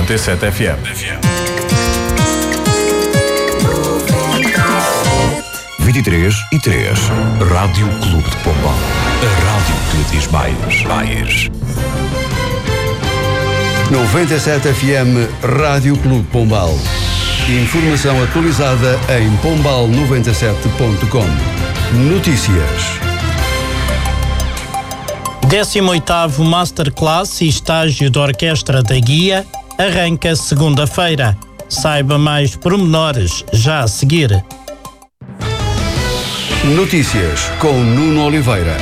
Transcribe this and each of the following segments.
97 FM. (23 e 3) Rádio Clube de Pombal. A rádio que lhe diz baies. 97 FM Rádio Clube Pombal. Informação atualizada em pombal97.com. Notícias. 18º Masterclass e estágio de orquestra da Guia arranca segunda-feira. Saiba mais pormenores já a seguir. Notícias com Nuno Oliveira.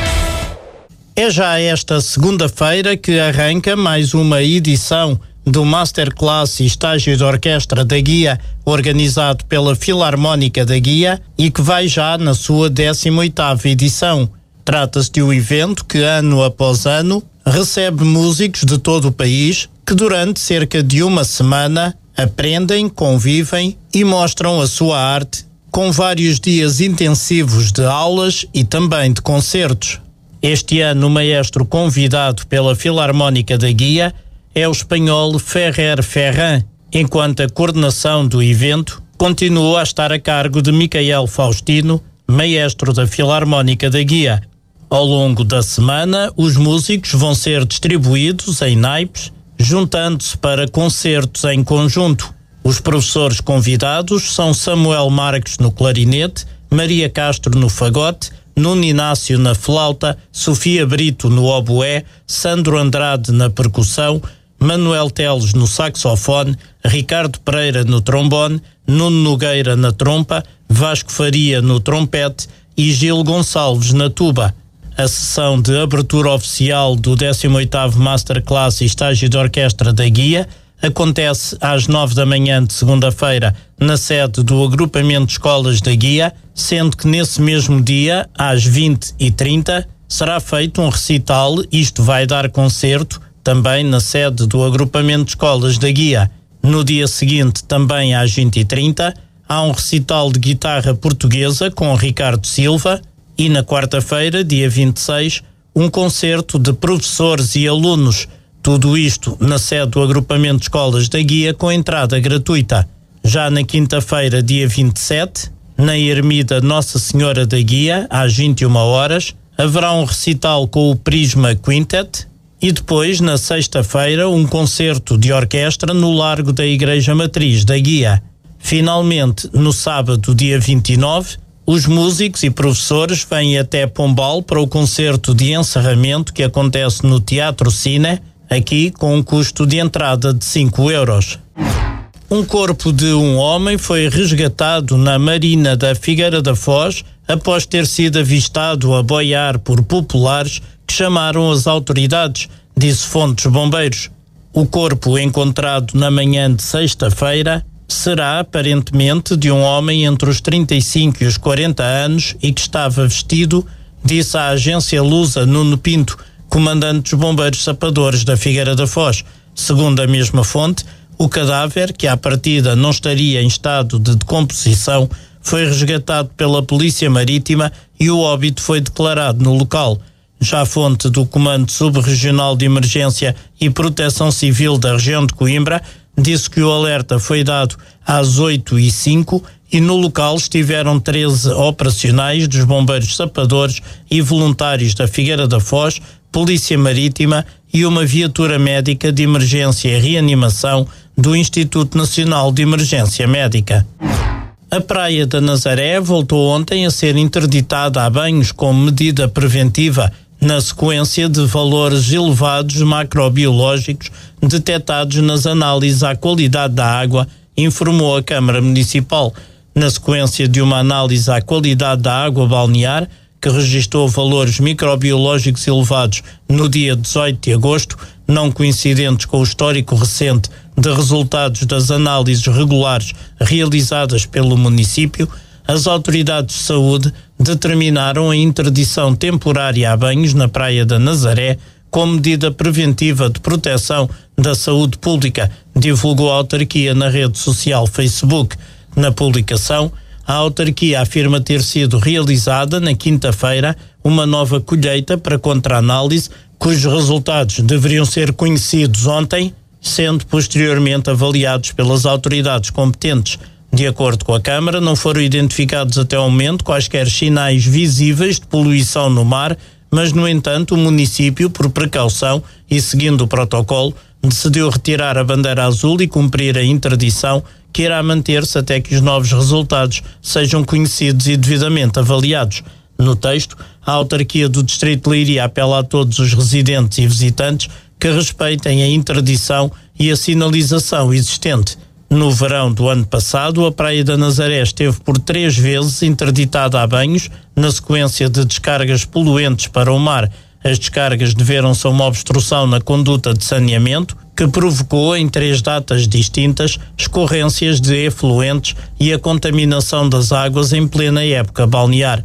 É já esta segunda-feira que arranca mais uma edição do Masterclass e estágio de orquestra da Guia, organizado pela Filarmónica da Guia e que vai já na sua 18ª edição. Trata-se de um evento que, ano após ano, recebe músicos de todo o país que durante cerca de uma semana aprendem, convivem e mostram a sua arte com vários dias intensivos de aulas e também de concertos. Este ano o maestro convidado pela Filarmónica da Guia é o espanhol Ferrer Ferran, enquanto a coordenação do evento continua a estar a cargo de Micael Faustino, maestro da Filarmónica da Guia. Ao longo da semana, os músicos vão ser distribuídos em naipes, juntando-se para concertos em conjunto. Os professores convidados são Samuel Marques no clarinete, Maria Castro no fagote, Nuno Inácio na flauta, Sofia Brito no oboé, Sandro Andrade na percussão, Manuel Teles no saxofone, Ricardo Pereira no trombone, Nuno Nogueira na trompa, Vasco Faria no trompete e Gil Gonçalves na tuba. A sessão de abertura oficial do 18º Masterclass e estágio de orquestra da Guia acontece às 9 da manhã de segunda-feira na sede do agrupamento de escolas da Guia, sendo que nesse mesmo dia, às 20h30, será feito um recital, isto vai dar concerto, também na sede do agrupamento de escolas da Guia. No dia seguinte, também às 20h30, há um recital de guitarra portuguesa com Ricardo Silva e na quarta-feira, dia 26, um concerto de professores e alunos. Tudo isto na sede do agrupamento de escolas da Guia com entrada gratuita. Já na quinta-feira, dia 27, na Ermida Nossa Senhora da Guia, às 21 horas, haverá um recital com o Prisma Quintet e depois, na sexta-feira, um concerto de orquestra no Largo da Igreja Matriz da Guia. Finalmente, no sábado, dia 29, os músicos e professores vêm até Pombal para o concerto de encerramento que acontece no Teatro Cine, aqui com um custo de entrada de 5 euros. Um corpo de um homem foi resgatado na Marina da Figueira da Foz após ter sido avistado a boiar por populares que chamaram as autoridades, disse fontes bombeiros. O corpo encontrado na manhã de sexta-feira será aparentemente de um homem entre os 35 e os 40 anos e que estava vestido, disse à agência Lusa Nuno Pinto, comandante dos bombeiros sapadores da Figueira da Foz. Segundo a mesma fonte, o cadáver, que à partida não estaria em estado de decomposição, foi resgatado pela Polícia Marítima e o óbito foi declarado no local. Já a fonte do Comando Subregional de Emergência e Proteção Civil da região de Coimbra disse que o alerta foi dado às 8h05 e no local estiveram 13 operacionais dos bombeiros sapadores e voluntários da Figueira da Foz, Polícia Marítima e uma viatura médica de emergência e reanimação do Instituto Nacional de Emergência Médica. A Praia da Nazaré voltou ontem a ser interditada a banhos como medida preventiva na sequência de valores elevados macrobiológicos detectados nas análises à qualidade da água, informou a Câmara Municipal. Na sequência de uma análise à qualidade da água balnear, que registrou valores microbiológicos elevados no dia 18 de agosto, não coincidentes com o histórico recente de resultados das análises regulares realizadas pelo município, as autoridades de saúde determinaram a interdição temporária a banhos na Praia da Nazaré como medida preventiva de proteção da saúde pública, divulgou a autarquia na rede social Facebook. Na publicação, a autarquia afirma ter sido realizada na quinta-feira uma nova colheita para contra-análise, cujos resultados deveriam ser conhecidos ontem, sendo posteriormente avaliados pelas autoridades competentes. De acordo com a Câmara, não foram identificados até ao momento quaisquer sinais visíveis de poluição no mar, mas, no entanto, o município, por precaução e seguindo o protocolo, decidiu retirar a bandeira azul e cumprir a interdição, que irá manter-se até que os novos resultados sejam conhecidos e devidamente avaliados. No texto, a autarquia do Distrito de Leiria apela a todos os residentes e visitantes que respeitem a interdição e a sinalização existente. No verão do ano passado, a Praia da Nazaré esteve por 3 vezes interditada a banhos, na sequência de descargas poluentes para o mar. As descargas deveram-se a uma obstrução na conduta de saneamento, que provocou, em 3 datas distintas, escorrências de efluentes e a contaminação das águas em plena época balnear.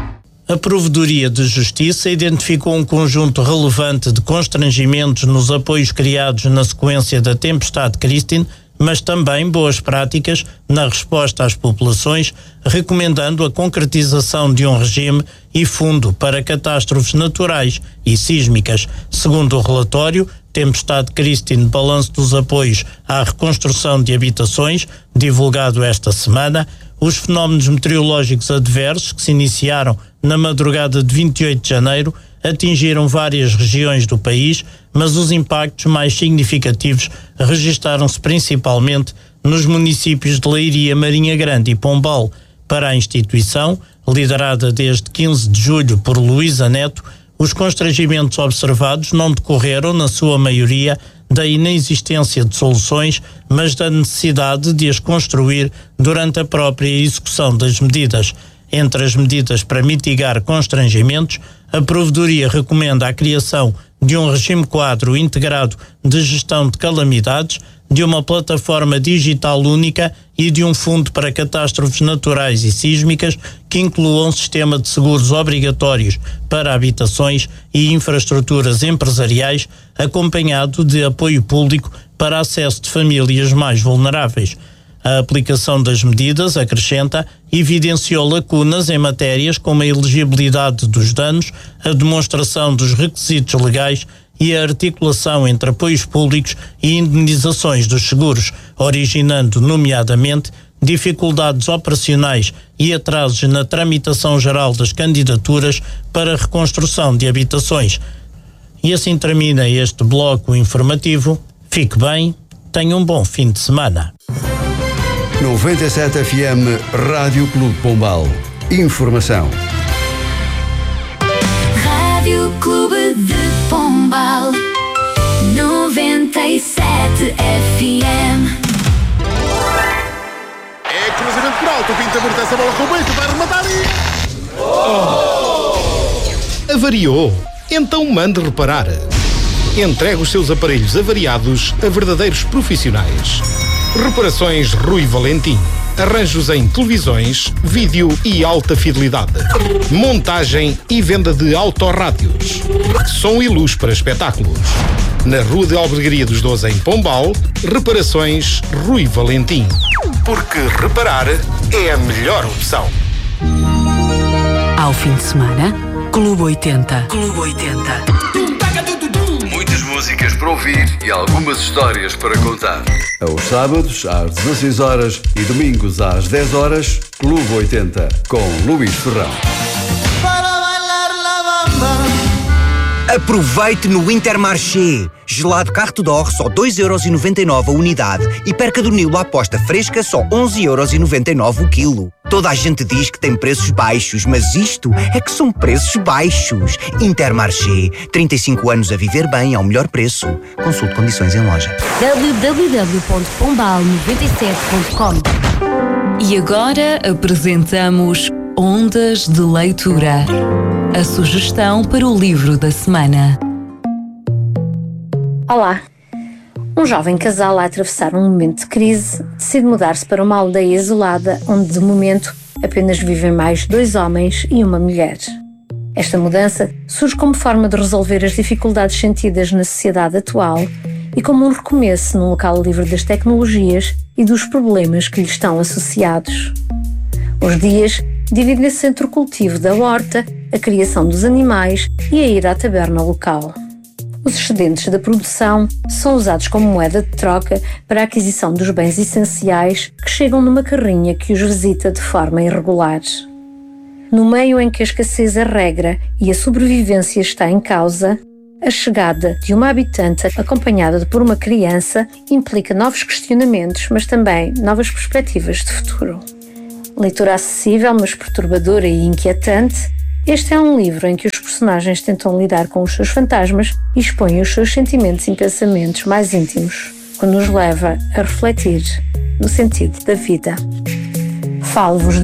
A Provedoria de Justiça identificou um conjunto relevante de constrangimentos nos apoios criados na sequência da tempestade Christine, mas também boas práticas na resposta às populações, recomendando a concretização de um regime e fundo para catástrofes naturais e sísmicas. Segundo o relatório, Tempestade Christine, balanço dos apoios à reconstrução de habitações, divulgado esta semana, os fenómenos meteorológicos adversos que se iniciaram na madrugada de 28 de janeiro atingiram várias regiões do país, mas os impactos mais significativos registaram-se principalmente nos municípios de Leiria, Marinha Grande e Pombal. Para a instituição, liderada desde 15 de julho por Luísa Neto, os constrangimentos observados não decorreram, na sua maioria, da inexistência de soluções, mas da necessidade de as construir durante a própria execução das medidas. Entre as medidas para mitigar constrangimentos, a Provedoria recomenda a criação de um regime quadro integrado de gestão de calamidades, de uma plataforma digital única e de um fundo para catástrofes naturais e sísmicas que inclua um sistema de seguros obrigatórios para habitações e infraestruturas empresariais, acompanhado de apoio público para acesso de famílias mais vulneráveis. A aplicação das medidas, acrescenta, evidenciou lacunas em matérias como a elegibilidade dos danos, a demonstração dos requisitos legais e a articulação entre apoios públicos e indenizações dos seguros, originando, nomeadamente, dificuldades operacionais e atrasos na tramitação geral das candidaturas para reconstrução de habitações. E assim termina este bloco informativo. Fique bem, tenha um bom fim de semana. 97 FM Rádio Clube Pombal. Informação. Rádio Clube de Pombal 97 FM. É cruzamento por alto, o Pinto aborta essa bola com o Bento, vai rematar e... Avariou? Então mande reparar. Entregue os seus aparelhos avariados a verdadeiros profissionais. Reparações Rui Valentim. Arranjos em televisões, vídeo e alta fidelidade. Montagem e venda de autorrádios. Som e luz para espetáculos. Na Rua de Albergaria dos 12 em Pombal, Reparações Rui Valentim. Porque reparar é a melhor opção. Ao fim de semana, Clube 80. Clube 80. Muitas músicas para ouvir e algumas histórias para contar. Aos sábados, às 16 horas e domingos às 10 horas, Clube 80, com Luís Ferrão. Aproveite no Intermarché. Gelado Carte d'Or só 2,99€ a unidade e perca do Nilo à aposta fresca só 11,99€ o quilo. Toda a gente diz que tem preços baixos, mas isto é que são preços baixos. Intermarché. 35 anos a viver bem ao melhor preço. Consulte condições em loja. www.pombal97.com. E agora apresentamos Ondas de Leitura. A sugestão para o livro da semana. Olá! Um jovem casal a atravessar um momento de crise decide mudar-se para uma aldeia isolada onde, de momento, apenas vivem mais 2 homens e uma mulher. Esta mudança surge como forma de resolver as dificuldades sentidas na sociedade atual e como um recomeço num local livre das tecnologias e dos problemas que lhe estão associados. Os dias dividem-se entre o cultivo da horta, a criação dos animais e a ir à taberna local. Os excedentes da produção são usados como moeda de troca para a aquisição dos bens essenciais que chegam numa carrinha que os visita de forma irregular. No meio em que a escassez é regra e a sobrevivência está em causa, a chegada de uma habitante acompanhada por uma criança implica novos questionamentos, mas também novas perspectivas de futuro. Leitura acessível, mas perturbadora e inquietante, este é um livro em que os personagens tentam lidar com os seus fantasmas e expõem os seus sentimentos e pensamentos mais íntimos, o que nos leva a refletir no sentido da vida. Falo-vos